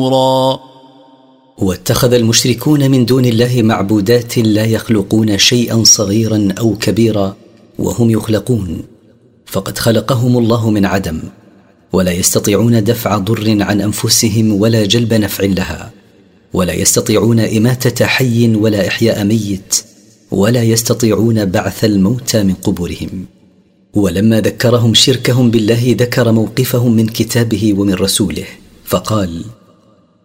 واتخذ المشركون من دون الله معبودات لا يخلقون شيئا صغيرا أو كبيرا وهم يخلقون، فقد خلقهم الله من عدم، ولا يستطيعون دفع ضر عن أنفسهم ولا جلب نفع لها، ولا يستطيعون إماتة حي ولا إحياء ميت، ولا يستطيعون بعث الموتى من قبورهم. ولما ذكرهم شركهم بالله ذكر موقفهم من كتابه ومن رسوله فقال: